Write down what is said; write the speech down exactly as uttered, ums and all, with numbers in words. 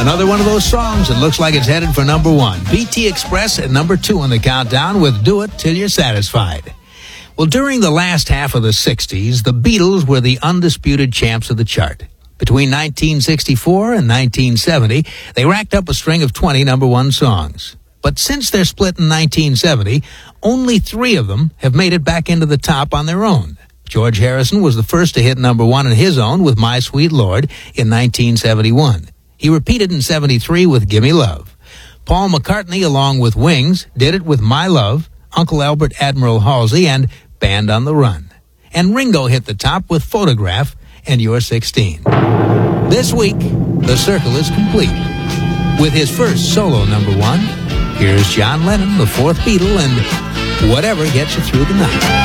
Another one of those songs that looks like it's headed for number one. B T Express at number two on the countdown with Do It Till You're Satisfied. Well, during the last half of the sixties, the Beatles were the undisputed champs of the chart. Between nineteen sixty-four and nineteen seventy, they racked up a string of twenty number one songs. But since their split in nineteen seventy, only three of them have made it back into the top on their own. George Harrison was the first to hit number one on his own with My Sweet Lord in nineteen seventy-one. He repeated in seventy-three with Gimme Love. Paul McCartney, along with Wings, did it with My Love, Uncle Albert Admiral Halsey, and Band on the Run. And Ringo hit the top with Photograph and You're sixteen. This week, the circle is complete. With his first solo number one, here's John Lennon, the fourth Beatle, and Whatever Gets You Through the Night.